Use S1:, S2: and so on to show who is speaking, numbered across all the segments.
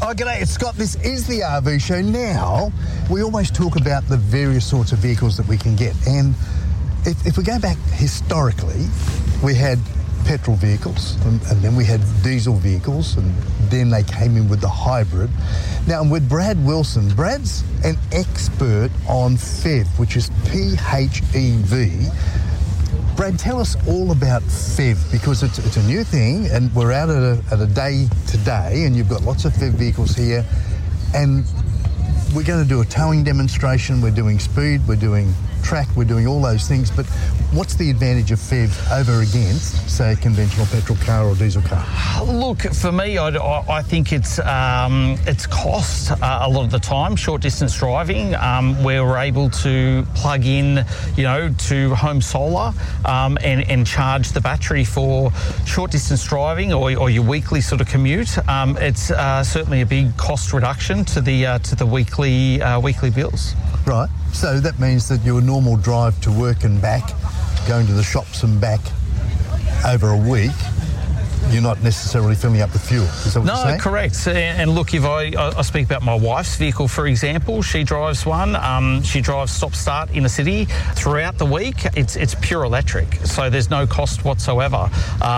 S1: Oh, g'day, it's Scott. This is the RV Show. Now, we always talk about the various sorts of vehicles that we can get. And if we go back historically, we had petrol vehicles and then we had diesel vehicles and then they came in with the hybrid. Now, I'm with Brad Wilson. Brad's an expert on PHEV, which is PHEV. Brad, tell us all about PHEV, because it's a new thing and we're out at a day today and you've got lots of PHEV vehicles here and we're going to do a towing demonstration, we're doing speed, we're doing track, we're doing all those things, but what's the advantage of PHEV over against, say, a conventional petrol car or diesel car?
S2: Look, for me, I think it's cost a lot of the time. Short distance driving, where we're able to plug in, to home solar and charge the battery for short distance driving or your weekly sort of commute. It's certainly a big cost reduction to the weekly bills.
S1: Right. So that means that your normal drive to work and back, going to the shops and back over a week, you're not necessarily filling up with fuel. Is that what you're saying?
S2: No, correct. And look, if I speak about my wife's vehicle, for example, she drives one. She drives stop-start in the city throughout the week. It's pure electric, so there's no cost whatsoever.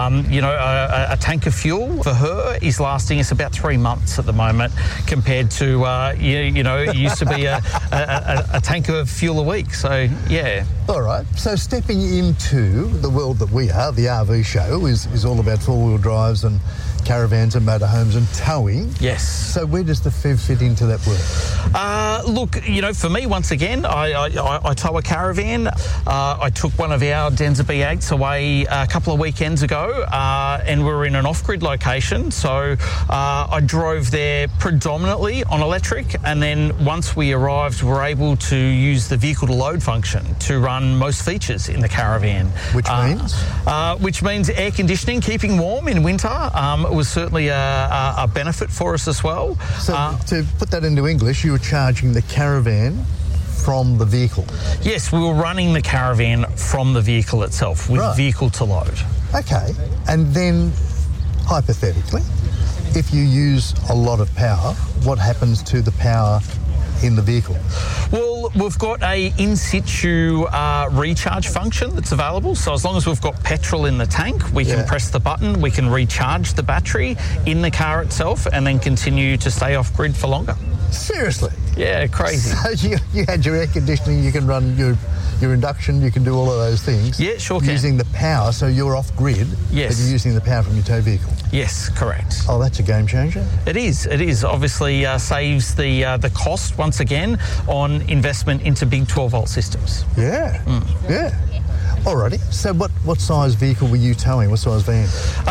S2: A tank of fuel for her is lasting us about 3 months at the moment, compared to it used to be a tank of fuel a week. So yeah.
S1: All right. So stepping into the world that we are, the RV Show is all about four-wheel drives and caravans and motorhomes and towing.
S2: Yes.
S1: So where does the PHEV fit into that world?
S2: Look, for me, once again, I tow a caravan. I took one of our Denza B8s away a couple of weekends ago and we were in an off-grid location. So I drove there predominantly on electric, and then once we arrived, we were able to use the vehicle-to-load function to run most features in the caravan.
S1: Which means?
S2: Which means air conditioning, keeping warm in winter. It was certainly a benefit for us as well.
S1: So to put that into English, you were charging the caravan from the vehicle?
S2: Yes, we were running the caravan from the vehicle itself with vehicle to load.
S1: Okay, and then hypothetically, if you use a lot of power, what happens to the power in the vehicle?
S2: Well, we've got a in situ recharge function that's available. So as long as we've got petrol in the tank, we can press the button, we can recharge the battery in the car itself and then continue to stay off grid for longer.
S1: Seriously?
S2: Yeah, crazy.
S1: So you had your air conditioning, you can run your induction, you can do all of those things.
S2: Yeah, sure can.
S1: Using the power, so you're off grid,
S2: yes,
S1: but you're using the power from your tow vehicle.
S2: Yes, correct.
S1: Oh, that's a game changer.
S2: It is. Obviously saves the cost, once again, on investment into big 12-volt systems.
S1: Yeah, yeah. Alrighty. So what size vehicle were you towing? What size van?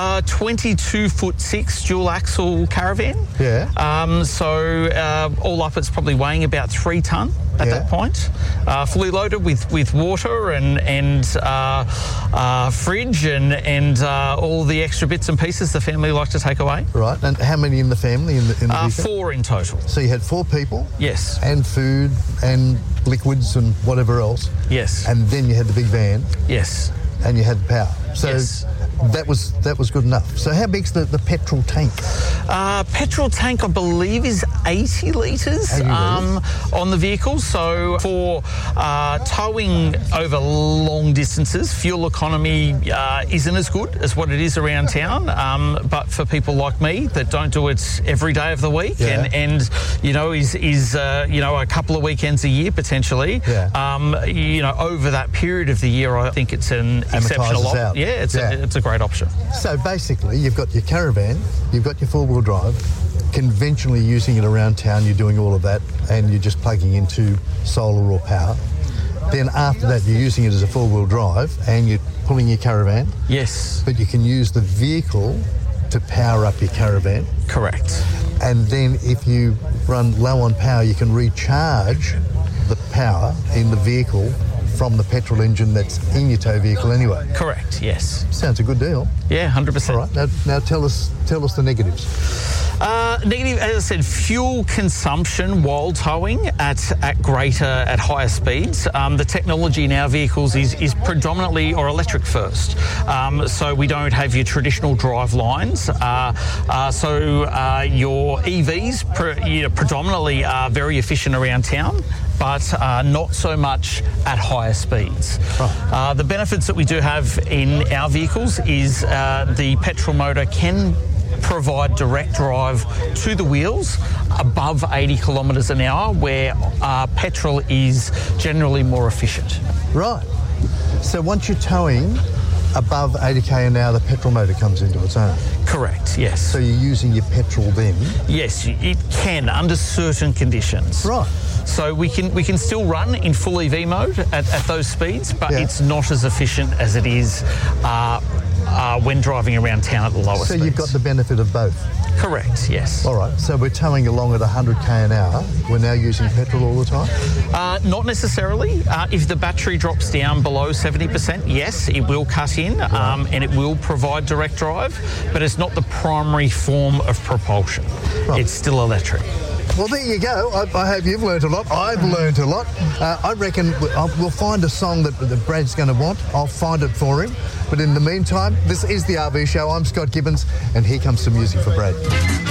S2: 22'6" dual axle caravan.
S1: Yeah.
S2: All up, it's probably weighing about 3 tonne at that point. Fully loaded with water and fridge and all the extra bits and pieces the family like to take away.
S1: Right. And how many in the family in the vehicle?
S2: 4 in total.
S1: So you had 4 people?
S2: Yes.
S1: And food and liquids and whatever else?
S2: Yes.
S1: And then you had the big van?
S2: Yes.
S1: And you had the power? So
S2: yes.
S1: That was good enough. So how big's the petrol tank?
S2: Petrol tank, I believe, is 80 litres on the vehicle. So for towing over long distances, fuel economy isn't as good as what it is around town. But for people like me that don't do it every day of the week and is a couple of weekends a year potentially, over that period of the year, I think it's an exceptional option. Yeah, it's a great option.
S1: So basically, you've got your caravan, you've got your four-wheel drive, conventionally using it around town, you're doing all of that, and you're just plugging into solar or power. Then after that, you're using it as a four-wheel drive, and you're pulling your caravan.
S2: Yes.
S1: But you can use the vehicle to power up your caravan.
S2: Correct.
S1: And then if you run low on power, you can recharge the power in the vehicle from the petrol engine that's in your tow vehicle anyway.
S2: Correct, yes.
S1: Sounds a good deal.
S2: Yeah, 100%.
S1: All right, now tell us the negatives.
S2: Negative, as I said, fuel consumption while towing at higher speeds. The technology in our vehicles is predominantly or electric first. So we don't have your traditional drive lines. So your EVs predominantly are very efficient around town, but not so much at higher speeds.
S1: Right.
S2: The benefits that we do have in our vehicles is the petrol motor can provide direct drive to the wheels above 80 kilometres an hour, where petrol is generally more efficient.
S1: Right. So once you're towing above 80k an hour, the petrol motor comes into its own.
S2: Correct, yes.
S1: So you're using your petrol then?
S2: Yes, it can under certain conditions.
S1: Right.
S2: So we can still run in full EV mode at those speeds, but it's not as efficient as it is when driving around town at the lower speeds.
S1: So you've got the benefit of both?
S2: Correct, yes.
S1: All right, so we're towing along at 100k an hour. We're now using petrol all the time?
S2: Not necessarily. If the battery drops down below 70%, yes, it will cut in and it will provide direct drive, but it's not the primary form of propulsion. Right. It's still electric.
S1: Well, there you go. I hope you've learnt a lot. I've learnt a lot. I reckon we'll find a song that Brad's going to want. I'll find it for him. But in the meantime, this is the RV Show. I'm Scott Gibbons, and here comes some music for Brad.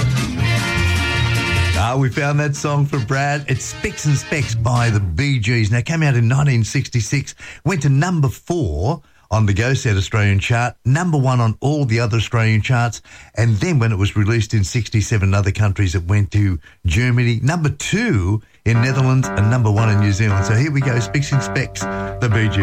S3: We found that song for Brad. It's Spicks and Specks by the Bee Gees. Now, it came out in 1966, went to number 4 on the Go Set Australian chart, number 1 on all the other Australian charts, and then when it was released in 67 other countries, it went to Germany, number 2 in Netherlands, and number 1 in New Zealand. So here we go, Spicks and Specks, the Bee Gees.